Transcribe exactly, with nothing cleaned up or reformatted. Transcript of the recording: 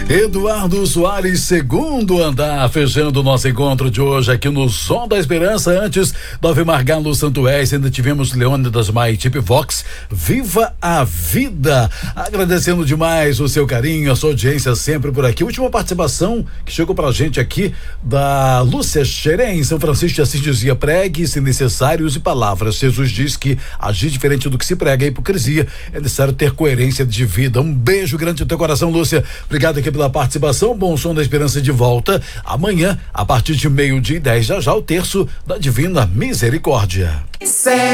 Eduardo Soares, segundo andar, fechando o nosso encontro de hoje aqui no Som da Esperança. Antes do Alvemar Galo Santués, ainda tivemos Leônidas Maitip Vox, Viva a Vida. Agradecendo demais o seu carinho, a sua audiência sempre por aqui. Última participação que chegou pra gente aqui da Lúcia Xerém, em São Francisco de Assis, dizia: pregue se necessário, use palavras. Jesus diz que agir diferente do que se prega é hipocrisia, é necessário ter coerência de vida. Um beijo grande no teu coração, Lúcia. Obrigado aqui pela participação. Bom Som da Esperança de volta amanhã, a partir de meio-dia e dez, já já o terço da Divina Misericórdia.